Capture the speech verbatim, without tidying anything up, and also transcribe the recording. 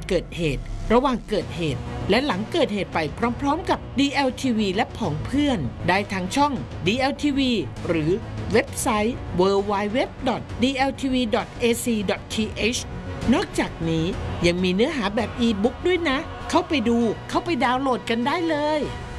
เกิดเหตุระหว่างเกิดเหตุและหลังเกิดเหตุไปพร้อมๆกับ ดี แอล ที วี และผองเพื่อนได้ทางช่อง ดี แอล ที วี หรือเว็บไซต์ ดับเบิลยู ดับเบิลยู ดับเบิลยู ดอท ดี แอล ที วี ดอท เอ ซี ดอท ที เอช นอกจากนี้ยังมีเนื้อหาแบบอีบุ๊กด้วยนะเข้าไปดูเข้าไปดาวน์โหลดกันได้เลย